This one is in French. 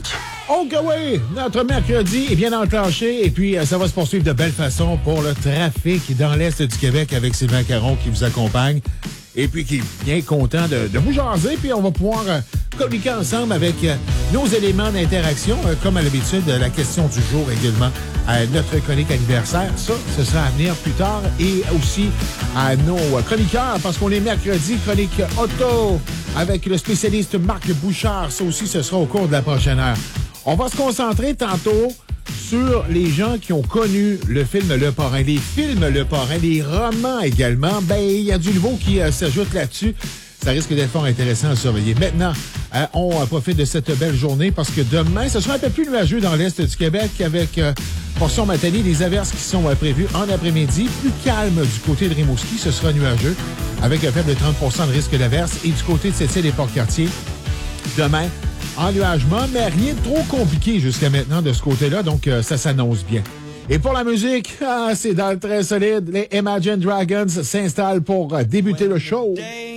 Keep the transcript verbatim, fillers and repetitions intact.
chronique. OK, oui, notre mercredi est bien enclenché et puis euh, ça va se poursuivre de belle façon pour le trafic dans l'Est du Québec avec Sylvain Caron qui vous accompagne et puis qui est bien content de, de vous jaser. Puis on va pouvoir euh, communiquer ensemble avec euh, nos éléments d'interaction, euh, comme à l'habitude, euh, la question du jour également, euh, notre chronique anniversaire. Ça, ce sera à venir plus tard et aussi à nos euh, chroniqueurs parce qu'on est mercredi, chronique auto avec le spécialiste Marc Bouchard. Ça aussi, ce sera au cours de la prochaine heure. On va se concentrer tantôt sur les gens qui ont connu le film Le Parrain, les films Le Parrain, les romans également. Ben, il y a du nouveau qui euh, s'ajoute là-dessus. Ça risque d'être fort intéressant à surveiller. Maintenant, euh, on euh, profite de cette belle journée parce que demain, ce sera un peu plus nuageux dans l'Est du Québec avec euh, portion matinée, des averses qui sont euh, prévues en après-midi. Plus calme du côté de Rimouski, ce sera nuageux avec un faible trente pour cent de risque d'averse. Et du côté de Sept-Îles et Port-Cartier, demain, ennuagement, mais rien de trop compliqué jusqu'à maintenant de ce côté-là, donc euh, ça s'annonce bien. Et pour la musique, ah, c'est dans le très solide. Les Imagine Dragons s'installent pour euh, débuter le show.